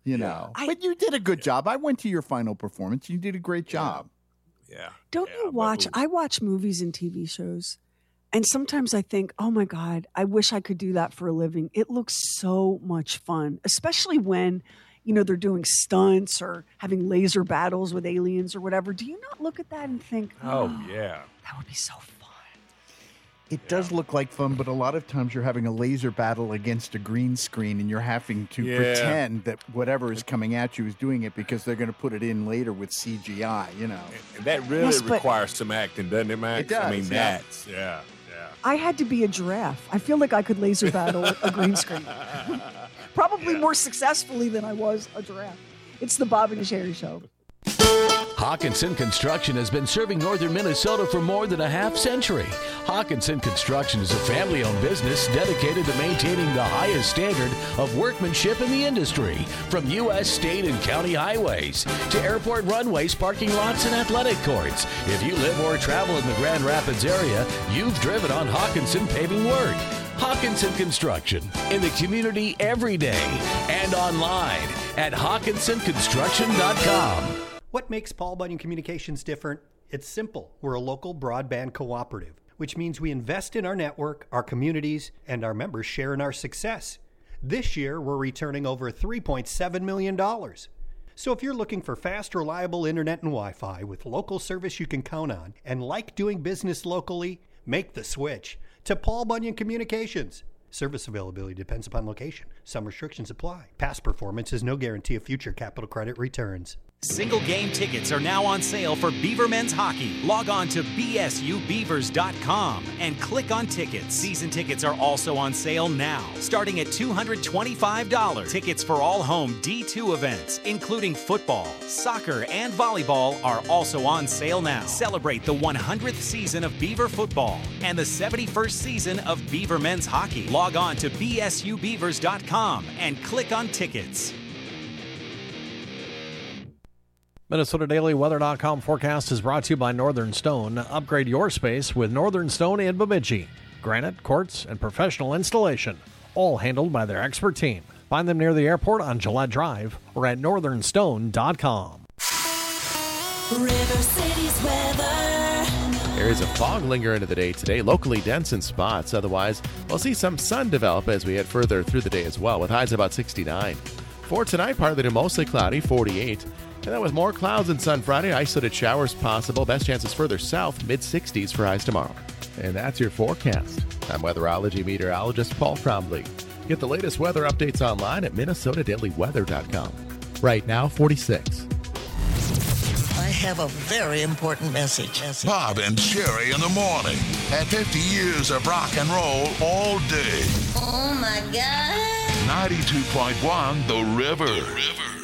you know. But you did a good job. I went to your final performance. You did a great job. Yeah. Don't you watch? I watch movies and TV shows, and sometimes I think, oh my God, I wish I could do that for a living. It looks so much fun, especially when, they're doing stunts or having laser battles with aliens or whatever. Do you not look at that and think, Oh, yeah. that would be so fun? It does look like fun, but a lot of times you're having a laser battle against a green screen and you're having to pretend that whatever is coming at you is doing it because they're going to put it in later with CGI, And that really requires some acting, doesn't it, Max? It does. I mean, yeah. I had to be a giraffe. I feel like I could laser battle a green screen. Probably more successfully than I was a giraffe. It's the Bob and Sherry Show. Hawkinson Construction has been serving northern Minnesota for more than a half century. Hawkinson Construction is a family-owned business dedicated to maintaining the highest standard of workmanship in the industry, from U.S., state, and county highways to airport runways, parking lots, and athletic courts. If you live or travel in the Grand Rapids area, you've driven on Hawkinson paving work. Hawkinson Construction, in the community every day and online at HawkinsonConstruction.com. What makes Paul Bunyan Communications different? It's simple. We're a local broadband cooperative, which means we invest in our network, our communities, and our members share in our success. This year, we're returning over $3.7 million. So if you're looking for fast, reliable internet and Wi-Fi with local service you can count on and like doing business locally, make the switch to Paul Bunyan Communications. Service availability depends upon location. Some restrictions apply. Past performance is no guarantee of future capital credit returns. Single game tickets are now on sale for Beaver Men's Hockey. Log on to bsubeavers.com and click on tickets. Season tickets are also on sale now, starting at $225. Tickets for all home D2 events, including football, soccer, and volleyball, are also on sale now. Celebrate the 100th season of Beaver football and the 71st season of Beaver Men's Hockey. Log on to bsubeavers.com and click on tickets. MinnesotaDailyWeather.com forecast is brought to you by Northern Stone. Upgrade your space with Northern Stone in Bemidji. Granite, quartz, and professional installation, all handled by their expert team. Find them near the airport on Gillette Drive or at northernstone.com. River City's weather. Areas of fog linger into the day today, locally dense in spots. Otherwise, we'll see some sun develop as we head further through the day as well, with highs about 69. For tonight, partly to mostly cloudy, 48. And then with more clouds and sun Friday, isolated showers possible. Best chances further south, mid-60s for highs tomorrow. And that's your forecast. I'm weatherology meteorologist Paul Cromley. Get the latest weather updates online at MinnesotaDailyWeather.com. Right now, 46. I have a very important message. Bob and Sherry in the morning. At 50 years of rock and roll all day. Oh, my God. 92.1 The River.